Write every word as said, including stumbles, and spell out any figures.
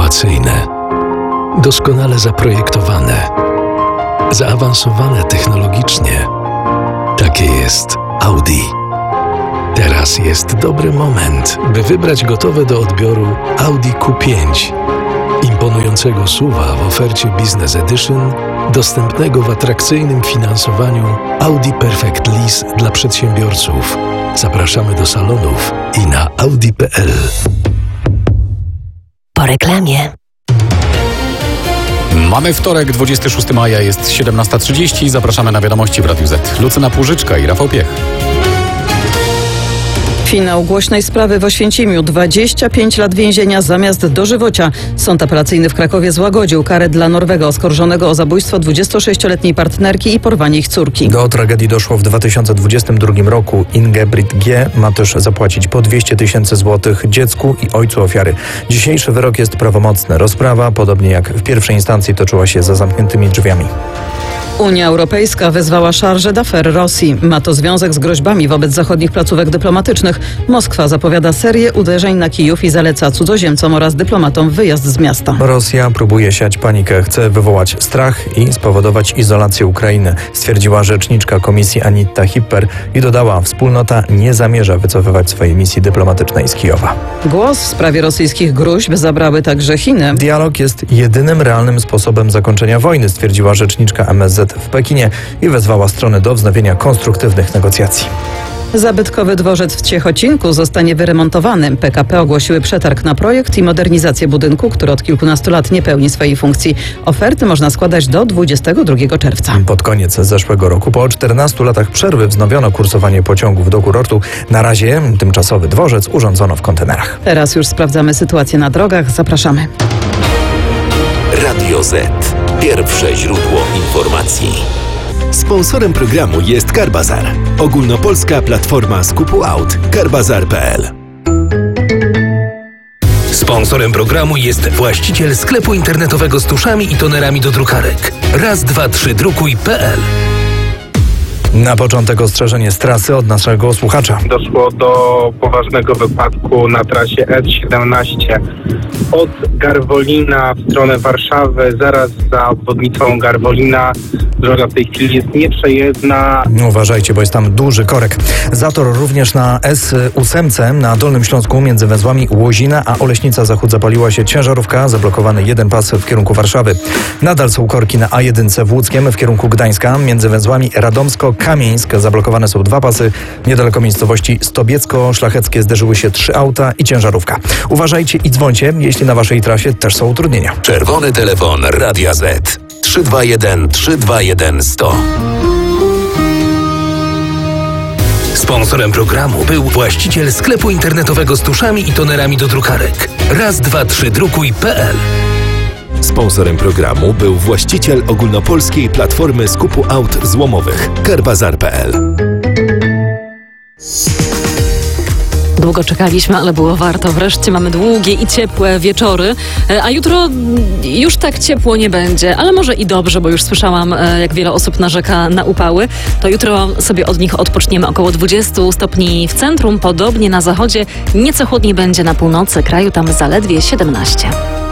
innowacyjne, doskonale zaprojektowane, zaawansowane technologicznie. Takie jest Audi. Teraz jest dobry moment, by wybrać gotowe do odbioru Audi Q pięć. Imponującego S U V-a w ofercie Business Edition, dostępnego w atrakcyjnym finansowaniu Audi Perfect Lease dla przedsiębiorców. Zapraszamy do salonów i na audi kropka p l. Po reklamie. Mamy wtorek, dwudziestego szóstego maja, jest siedemnasta trzydzieści. Zapraszamy na wiadomości w Radiu Z. Lucyna Płużyczka i Rafał Piech. Finał głośnej sprawy w Oświęcimiu. dwadzieścia pięć lat więzienia zamiast dożywocia. Sąd apelacyjny w Krakowie złagodził karę dla Norwega oskarżonego o zabójstwo dwudziestosześcioletniej partnerki i porwanie ich córki. Do tragedii doszło w dwa tysiące dwudziestym drugim roku. Ingebrigt G. ma też zapłacić po dwieście tysięcy złotych dziecku i ojcu ofiary. Dzisiejszy wyrok jest prawomocny. Rozprawa, podobnie jak w pierwszej instancji, toczyła się za zamkniętymi drzwiami. Unia Europejska wezwała Chargé d'Affaires Rosji. Ma to związek z groźbami wobec zachodnich placówek dyplomatycznych. Moskwa zapowiada serię uderzeń na Kijów i zaleca cudzoziemcom oraz dyplomatom wyjazd z miasta. Rosja próbuje siać panikę, chce wywołać strach i spowodować izolację Ukrainy, stwierdziła rzeczniczka Komisji Anita Hipper i dodała, wspólnota nie zamierza wycofywać swojej misji dyplomatycznej z Kijowa. Głos w sprawie rosyjskich gróźb zabrały także Chiny. Dialog jest jedynym realnym sposobem zakończenia wojny, stwierdziła rzeczniczka M S Z w Pekinie i wezwała strony do wznowienia konstruktywnych negocjacji. Zabytkowy dworzec w Ciechocinku zostanie wyremontowany. P K P ogłosiły przetarg na projekt i modernizację budynku, który od kilkunastu lat nie pełni swojej funkcji. Oferty można składać do dwudziestego drugiego czerwca. Pod koniec zeszłego roku, po czternastu latach przerwy, wznowiono kursowanie pociągów do kurortu. Na razie tymczasowy dworzec urządzono w kontenerach. Teraz już sprawdzamy sytuację na drogach. Zapraszamy. Radio Z. Pierwsze źródło informacji. Sponsorem programu jest Carbazar. Ogólnopolska platforma skupu aut. carbazar kropka p l. Sponsorem programu jest właściciel sklepu internetowego z tuszami i tonerami do drukarek. raz dwa trzy drukuj kropka p l. Na początek ostrzeżenie z trasy od naszego słuchacza. Doszło do poważnego wypadku na trasie S siedemnaście od Garwolina w stronę Warszawy, zaraz za obwodnicą Garwolina. Droga w tej chwili jest nieprzejezdna. Uważajcie, bo jest tam duży korek. Zator również na S osiem na Dolnym Śląsku między węzłami Łozina a Oleśnica Zachód zapaliła się ciężarówka, zablokowany jeden pas w kierunku Warszawy. Nadal są korki na A jeden w Łódzkiem w kierunku Gdańska między węzłami Radomsko-Kamieńsk zablokowane są dwa pasy. Niedaleko miejscowości Stobiecko-Szlacheckie zderzyły się trzy auta i ciężarówka. Uważajcie i dzwońcie, jeśli na waszej trasie też są utrudnienia. Czerwony telefon Radia Z. trzy dwa jeden trzy dwa jeden sto. Sponsorem programu był właściciel sklepu internetowego z tuszami i tonerami do drukarek. raz dwa trzy drukuj kropka p l. Sponsorem programu był właściciel ogólnopolskiej platformy skupu aut złomowych carbazar kropka p l. Długo czekaliśmy, ale było warto. Wreszcie mamy długie i ciepłe wieczory, a jutro już tak ciepło nie będzie, ale może i dobrze, bo już słyszałam, jak wiele osób narzeka na upały. To jutro sobie od nich odpoczniemy. Około dwadzieścia stopni w centrum, podobnie na zachodzie. Nieco chłodniej będzie na północy kraju, tam zaledwie siedemnaście.